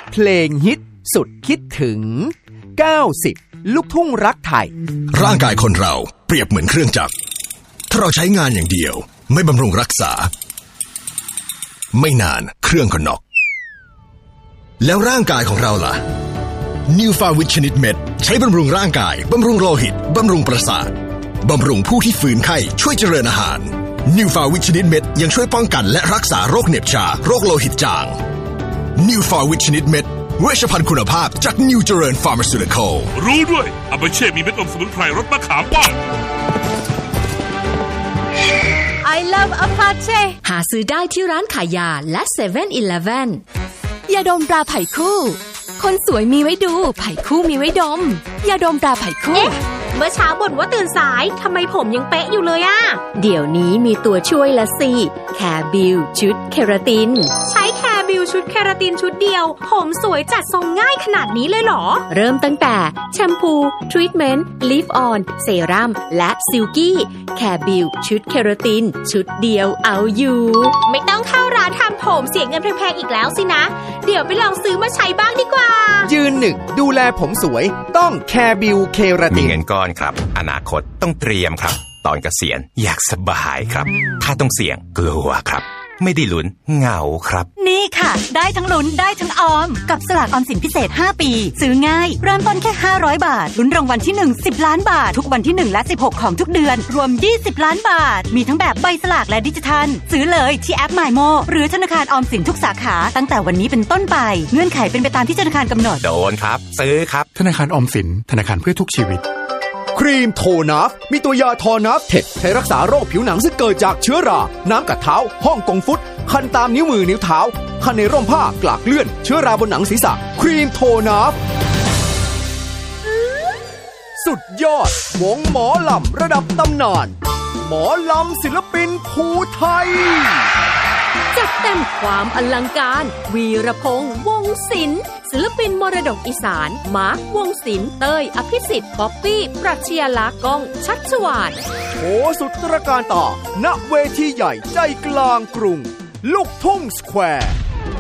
เพลงฮิตสุดคิดถึง90ลูกทุ่งรักไทยร่างกายคนเราเปรียบเหมือนเครื่องจักรถ้าเราใช้งานอย่างเดียวไม่บำรุงรักษาไม่นานเครื่องก็น็อกแล้วร่างกายของเราล่ะนิวฟาวิชนิดเม็ดใช้บำรุงร่างกายบำรุงโลหิตบำรุงประสาทบำรุงผู้ที่ฝืนไข้ช่วยเจริญอาหารนิวฟาวิชนิดเม็ดยังช่วยป้องกันและรักษาโรคเหน็บชาโรคโลหิตจางนิวฟาวิชนิดเม็ดเวชภัณฑ์คุณภาพจากนิวเจริญฟาร์มาซูติคอลรู้ด้วยอาปาเช่มีเม็ดอมสมุนไพรรสมะขามป้อม I love Apache หาซื้อได้ที่ร้านขายยาและ 7-Eleven ยาดมตราไผ่คู่คนสวยมีไว้ดูไผ่คู่มีไว้ดมยาดมตราไผ่คู่เมื่อเช้าบ่นว่าตื่นสายทำไมผมยังเป๊ะอยู่เลยอะเดี๋ยวนี้มีตัวช่วยละสิแคร์บิวชุดเคราตินใช้แคร์บิวชุดเคราตินชุดเดียวผมสวยจัดทรงง่ายขนาดนี้เลยเหรอเริ่มตั้งแต่แชมพูทรีทเมนต์ลิฟออนเซรั่มและซิลกี้แคร์บิวชุดเคราตินชุดเดียวเอาอยู่ไม่ต้องเข้าร้านทำผมเสียเงินแพงๆอีกแล้วสินะเดี๋ยวไปลองซื้อมาใช้บ้างดีกว่ายืนหนึ่งดูแลผมสวยต้องแคร์บิวเคราตินมีเงินก้อนครับอนาคตต้องเตรียมครับตอนเกษียณอยากสบายครับถ้าต้องเสี่ยงกลัวครับไม่ได้ลุ้นเหงาครับนี่ค่ะได้ทั้งลุ้นได้ทั้งออมกับสลากออมสินพิเศษ5ปีซื้อง่ายเริ่มต้นแค่500บาทลุ้นรางวัลที่1 10ล้านบาททุกวันที่1และ16ของทุกเดือนรวม20ล้านบาทมีทั้งแบบใบสลากและดิจิทัลซื้อเลยที่แอป MyMo หรือธนาคารออมสินทุกสาขาตั้งแต่วันนี้เป็นต้นไปเงื่อนไขเป็นไปตามที่ธนาคารกำหนดโดนครับซื้อครับธนาคารออมสินธนาคารเพื่อทุกชีวิตครีมโทนัฟมีตัวยาทอนัฟเทคใช้รักษาโรคผิวหนังซึ่งเกิดจากเชื้อราน้ำกัดเท้าฮ่องกงฟุตคันตามนิ้วมือนิ้วเท้าคันในร่มผ้ากลากเลื่อนเชื้อราบนหนังศีรษะครีมโทนัฟสุดยอดวงหมอลำระดับตำนานหมอลำศิลปินภูไทยจัดเต็มความอลังการวีรพงษ์วงศ์ศิลป์ศิลปินมรดกอีสานมาร์ควงศิลป์เต้ยอภิสิทธิ์ป๊อปปี้ปรัชญาลักษณ์ก้องชัชวาลโชว์สุดตระการตาณเวทีใหญ่ใจกลางกรุงลูกทุ่งสแควร์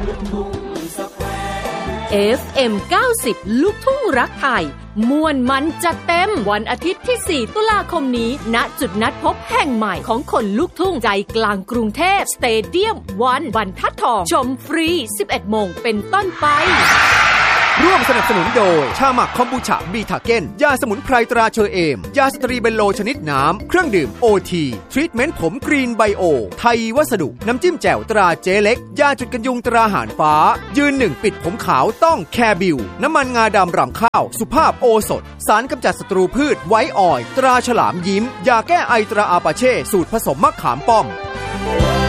FM 90ลูกทุ่งรักไทยม่วนมันจัดเต็มวันอาทิตย์ที่4ตุลาคมนี้ณจุดนัดพบแห่งใหม่ของคนลูกทุ่งใจกลางกรุงเทพสเตเดียมวันบรรทัดทองชมฟรี 11 โมงเป็นต้นไปร่วมสนับสนุนโดยชาหมักคอมบูชาบีทาเก้นยาสมุนไพรตราเชอเอมยาสตรีเบลโลชนิดน้ำเครื่องดื่มโอทีทรีทเมนต์ผมกรีนไบโอไทยวัสดุน้ำจิ้มแจ่วตราเจ๊เล็กยาจุดกันยุงตราหารฟ้ายืนหนึ่งปิดผมขาวต้องแคร์บิวน้ำมันงาดำรำข้าวสุภาพโอสถสารกำจัดศัตรูพืชไวท์ออยล์ตราฉลามยิ้มยาแก้ไอตราอาปาเช่สูตรผสมมะขามป้อม